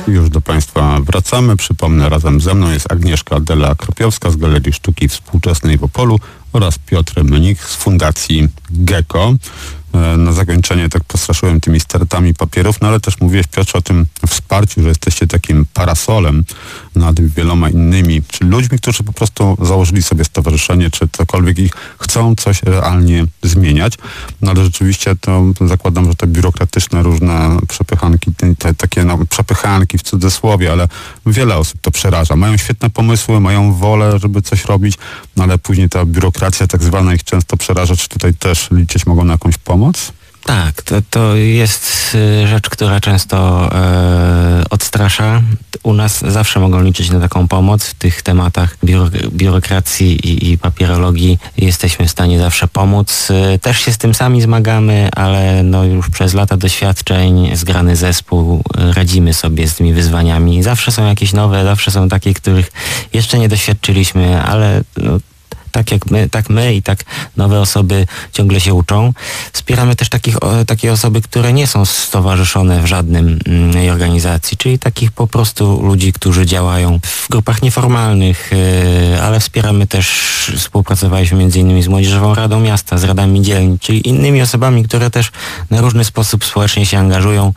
Już do Państwa wracamy. Przypomnę, razem ze mną jest Agnieszka Dela-Kropiowska z Galerii Sztuki Współczesnej w Opolu oraz Piotr Mnik z Fundacji GECO. Na zakończenie tak postraszyłem tymi stertami papierów, no ale też mówiłeś, Piotrze, o tym wsparciu, że jesteście takim parasolem nad wieloma innymi, czy ludźmi, którzy po prostu założyli sobie stowarzyszenie, czy cokolwiek ich chcą coś realnie zmieniać. No ale rzeczywiście to zakładam, że te biurokratyczne różne przepychanki, takie przepychanki w cudzysłowie, ale wiele osób to przeraża. Mają świetne pomysły, mają wolę, żeby coś robić, no ale później ta biurokracja tak zwana ich często przeraża. Czy tutaj też liczyć mogą na jakąś pomoc? Tak, to jest rzecz, która często odstrasza. U nas zawsze mogą liczyć na taką pomoc w tych tematach biurokracji i papierologii. Jesteśmy w stanie zawsze pomóc. Też się z tym sami zmagamy, ale no już przez lata doświadczeń, zgrany zespół, radzimy sobie z tymi wyzwaniami. Zawsze są jakieś nowe, zawsze są takie, których jeszcze nie doświadczyliśmy, ale no, tak my i tak nowe osoby ciągle się uczą. Wspieramy też takie osoby, które nie są stowarzyszone w żadnej organizacji, czyli takich po prostu ludzi, którzy działają w grupach nieformalnych, ale wspieramy też, współpracowaliśmy m.in. z Młodzieżową Radą Miasta, z radami dzielnic, czyli innymi osobami, które też na różny sposób społecznie się angażują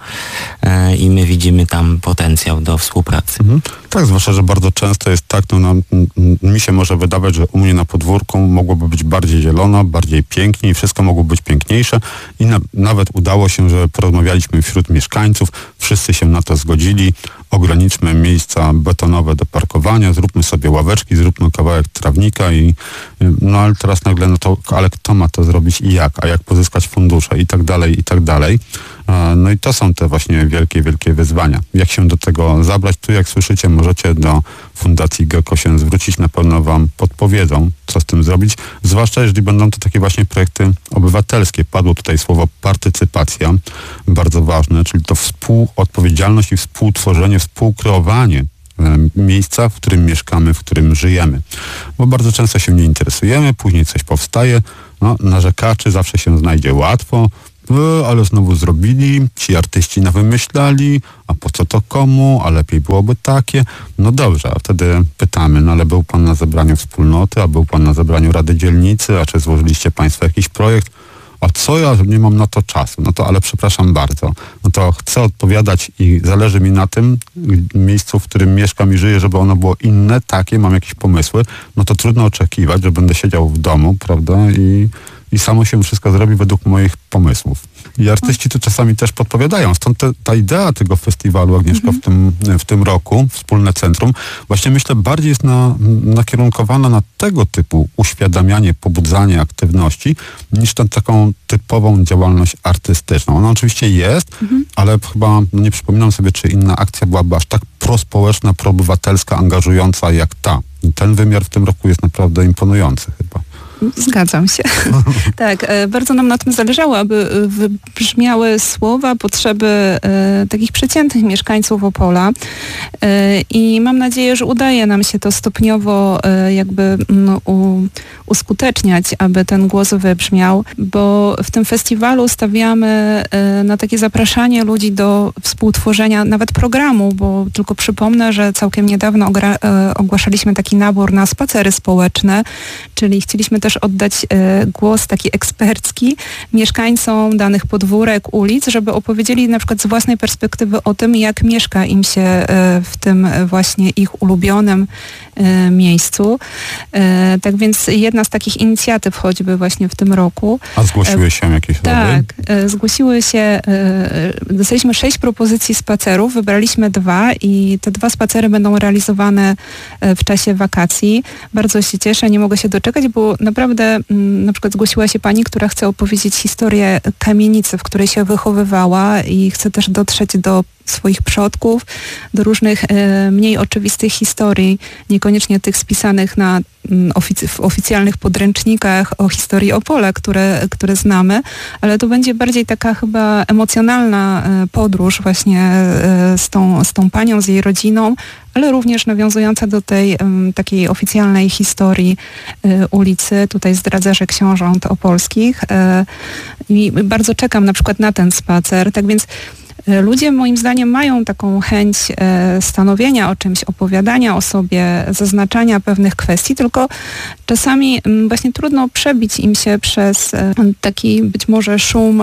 i my widzimy tam potencjał do współpracy. Tak, zwłaszcza, że bardzo często jest tak, mi się może wydawać, że u mnie na podwórku mogłoby być bardziej zielono, bardziej pięknie i wszystko mogło być piękniejsze i nawet udało się, że porozmawialiśmy wśród mieszkańców, wszyscy się na to zgodzili, ograniczmy miejsca betonowe do parkowania, zróbmy sobie ławeczki, zróbmy kawałek trawnika no ale teraz nagle, ale kto ma to zrobić i jak, a jak pozyskać fundusze i tak dalej, i tak dalej. No i to są te właśnie wielkie, wielkie wyzwania. Jak się do tego zabrać? Tu, jak słyszycie, możecie do Fundacji GECO się zwrócić, na pewno wam podpowiedzą, co z tym zrobić, zwłaszcza jeżeli będą to takie właśnie projekty obywatelskie. Padło tutaj słowo partycypacja, bardzo ważne, czyli to współodpowiedzialność i współtworzenie, współkreowanie miejsca, w którym mieszkamy, w którym żyjemy. Bo bardzo często się nie interesujemy, później coś powstaje, narzekaczy zawsze się znajdzie łatwo, ale znowu zrobili, ci artyści nawymyślali, a po co to komu, a lepiej byłoby takie. No dobrze, a wtedy pytamy, ale był pan na zebraniu wspólnoty, a był pan na zebraniu Rady Dzielnicy, a czy złożyliście państwo jakiś projekt? A co ja nie mam na to czasu? No to ale przepraszam bardzo. No to chcę odpowiadać i zależy mi na tym miejscu, w którym mieszkam i żyję, żeby ono było inne, takie, mam jakieś pomysły. No to trudno oczekiwać, że będę siedział w domu, prawda? I samo się wszystko zrobi według moich pomysłów. I artyści tu czasami też podpowiadają. Stąd ta idea tego festiwalu, Agnieszka, w tym roku, Wspólne Centrum, właśnie myślę bardziej jest nakierunkowana na tego typu uświadamianie, pobudzanie aktywności, niż na taką typową działalność artystyczną. Ona oczywiście jest, ale chyba nie przypominam sobie, czy inna akcja byłaby aż tak prospołeczna, proobywatelska, angażująca jak ta. I ten wymiar w tym roku jest naprawdę imponujący chyba. Zgadzam się. Tak, bardzo nam na tym zależało, aby wybrzmiały słowa, potrzeby takich przeciętnych mieszkańców Opola i mam nadzieję, że udaje nam się to stopniowo jakby uskuteczniać, aby ten głos wybrzmiał, bo w tym festiwalu stawiamy na takie zapraszanie ludzi do współtworzenia nawet programu, bo tylko przypomnę, że całkiem niedawno ogłaszaliśmy taki nabór na spacery społeczne, czyli chcieliśmy też oddać głos taki ekspercki mieszkańcom danych podwórek, ulic, żeby opowiedzieli na przykład z własnej perspektywy o tym, jak mieszka im się w tym właśnie ich ulubionym miejscu. Tak więc jedna z takich inicjatyw choćby właśnie w tym roku. A zgłosiły się jakieś osoby? Tak, zgłosiły się, dostaliśmy 6 propozycji spacerów, wybraliśmy 2 i te 2 spacery będą realizowane w czasie wakacji. Bardzo się cieszę, nie mogę się doczekać, bo naprawdę na przykład zgłosiła się pani, która chce opowiedzieć historię kamienicy, w której się wychowywała i chce też dotrzeć do swoich przodków, do różnych mniej oczywistych historii, niekoniecznie tych spisanych w oficjalnych podręcznikach o historii Opola, które znamy, ale to będzie bardziej taka chyba emocjonalna podróż właśnie z tą panią, z jej rodziną, ale również nawiązująca do tej takiej oficjalnej historii ulicy. Tutaj zdradzę, że książąt opolskich. I bardzo czekam na przykład na ten spacer. Tak więc Ludzie moim zdaniem mają taką chęć stanowienia o czymś, opowiadania o sobie, zaznaczania pewnych kwestii, tylko czasami właśnie trudno przebić im się przez taki być może szum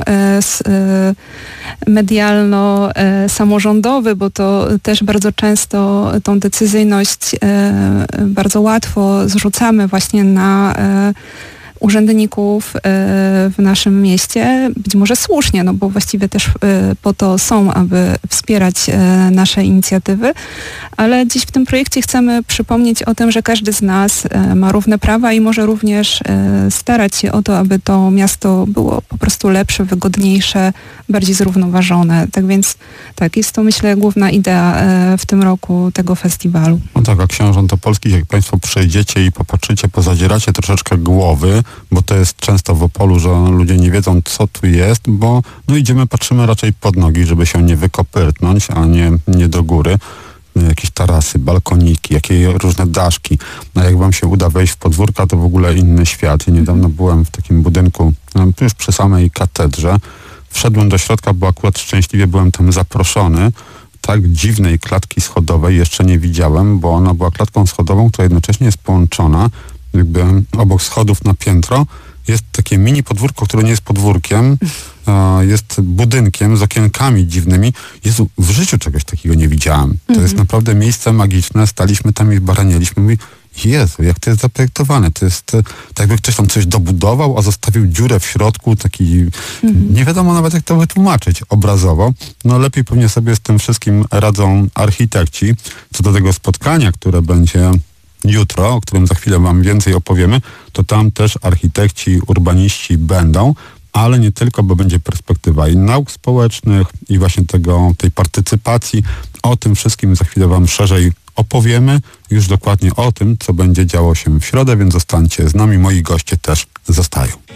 medialno-samorządowy, bo to też bardzo często tą decyzyjność bardzo łatwo zrzucamy właśnie na urzędników w naszym mieście, być może słusznie, no bo właściwie też po to są, aby wspierać nasze inicjatywy, ale dziś w tym projekcie chcemy przypomnieć o tym, że każdy z nas ma równe prawa i może również starać się o to, aby to miasto było po prostu lepsze, wygodniejsze, bardziej zrównoważone. Tak więc tak, jest to myślę główna idea w tym roku tego festiwalu. No tak, a Książąt Opolskich, jak Państwo przejdziecie i popatrzycie, pozadzieracie troszeczkę głowy, bo to jest często w Opolu, że ludzie nie wiedzą, co tu jest, bo no idziemy, patrzymy raczej pod nogi, żeby się nie wykopyrtnąć, a nie do góry. Jakieś tarasy, balkoniki, jakieś różne daszki. A jak wam się uda wejść w podwórka, to w ogóle inny świat. Ja niedawno byłem w takim budynku, już przy samej katedrze. Wszedłem do środka, bo akurat szczęśliwie byłem tam zaproszony. Tak dziwnej klatki schodowej jeszcze nie widziałem, bo ona była klatką schodową, która jednocześnie jest połączona jakby obok schodów na piętro. Jest takie mini podwórko, które nie jest podwórkiem, jest budynkiem z okienkami dziwnymi. Jezu, w życiu czegoś takiego nie widziałem. To jest naprawdę miejsce magiczne. Staliśmy tam i baranieliśmy. Mówi, Jezu, jak to jest zaprojektowane. To jest tak, jakby ktoś tam coś dobudował, a zostawił dziurę w środku, taki nie wiadomo nawet jak to wytłumaczyć obrazowo. No lepiej pewnie sobie z tym wszystkim radzą architekci. Co do tego spotkania, które będzie jutro, o którym za chwilę wam więcej opowiemy, to tam też architekci, urbaniści będą, ale nie tylko, bo będzie perspektywa i nauk społecznych i właśnie tej partycypacji. O tym wszystkim za chwilę wam szerzej opowiemy, już dokładnie o tym, co będzie działo się w środę, więc zostańcie z nami, moi goście też zostają.